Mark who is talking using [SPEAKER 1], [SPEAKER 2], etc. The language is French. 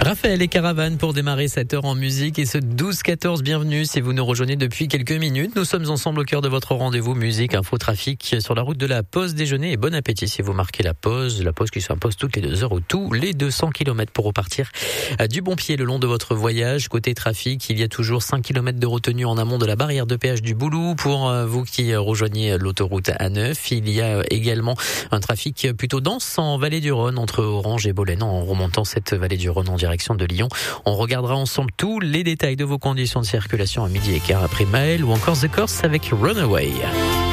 [SPEAKER 1] Raphaël et Caravane pour démarrer cette heure en musique et ce 12-14. Bienvenue si vous nous rejoignez depuis quelques minutes. Nous sommes ensemble au cœur de votre rendez-vous musique, info, trafic sur la route de la pause déjeuner et bon appétit si vous marquez la pause qui s'impose toutes les 2 heures ou tous les 200 km pour repartir du bon pied le long de votre voyage. Côté trafic, il y a toujours 5 km de retenue en amont de la barrière de péage du Boulou pour vous qui rejoignez l'autoroute A9. Il y a également un trafic plutôt dense en vallée du Rhône entre Orange et Bolène en remontant cette vallée du Rhône en direction de Lyon. On regardera ensemble tous les détails de vos conditions de circulation à 12h15 après Maël ou encore The Corrs avec Runaway.